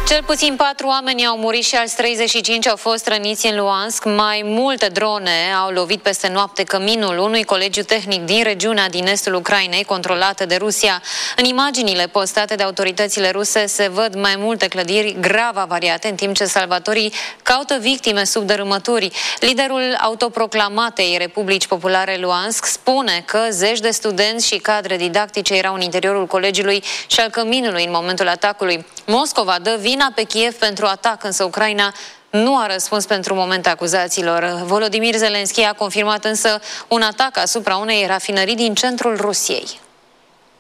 Cel puțin 4 oameni au murit și alți 35 au fost răniți în Luhansk. Mai multe drone au lovit peste noapte căminul unui colegiu tehnic din regiunea din estul Ucrainei, controlată de Rusia. În imaginile postate de autoritățile ruse se văd mai multe clădiri grav avariate, în timp ce salvatorii caută victime sub dărâmături. Liderul autoproclamatei Republici Populare Luhansk spune că zeci de studenți și cadre didactice erau în interiorul colegiului și al căminului în momentul atacului. Moscova dă vina pe Kiev pentru atac, însă Ucraina nu a răspuns pentru moment acuzațiilor. Volodymyr Zelensky a confirmat însă un atac asupra unei rafinării din centrul Rusiei.